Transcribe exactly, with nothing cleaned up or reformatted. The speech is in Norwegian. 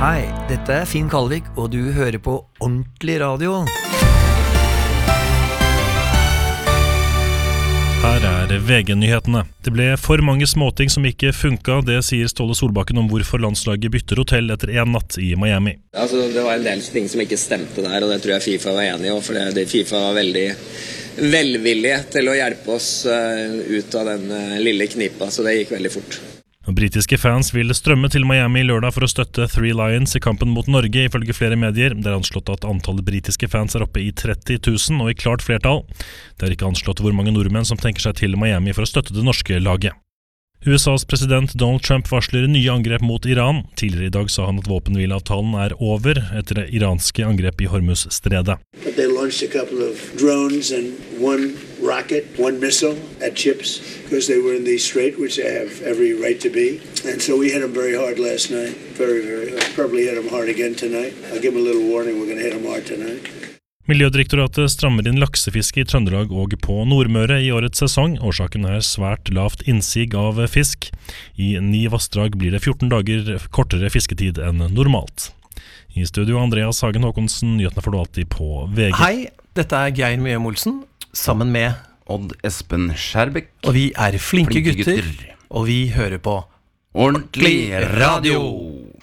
Hei, dette er Finn Kalvik, og du hører på Ordentlig Radio. Her er V G-nyhetene. Det ble for mange småting som ikke funka, det sier Ståle Solbakken om hvorfor landslaget bytter hotell etter en natt i Miami. Altså, det var en del ting som ikke stemte der, og det tror jeg FIFA var enig i, for det, det FIFA var veldig velvillige til å hjelpe oss uh, ut av den uh, lille knipa, så det gikk veldig fort. Britiske fans vil strømme til Miami i lørdag for å støtte Three Lions i kampen mot Norge, ifølge flere medier. Det er anslått at antallet britiske fans er oppe i tretti tusen, og i klart flertall. Det er ikke anslått hvor mange nordmenn som tenker seg til Miami for å støtte det norske laget. U S A's president Donald Trump varsler nye angrep mot Iran. Tidligere i dag sa han at våpenhvileavtalen er over etter det iranske angrep i Hormuz-stredet. They launched a couple of drones and one rocket, one missile at ships because they were in the strait, which they have every right to be. And so we hit them very hard last night. Very, very hard. Probably hit them hard again tonight. I'll give them a little warning. We're going to hit them hard tonight. Miljødirektoratet strammer inn laksefiske i Trøndelag og på Nordmøre i årets sesong. Årsaken er svært lavt innsig av fisk. I ni vassdrag blir det fjorten dager kortere fisketid enn normalt. I studio Andreas Hagen Håkonsen, nyhetene får du alltid på V G. Hei, dette er Geir Mjøem Olsen, sammen med Odd Espen Skjærbekk. Og vi er flinke, Flinke gutter, gutter. og vi hører på Ordentlig radio!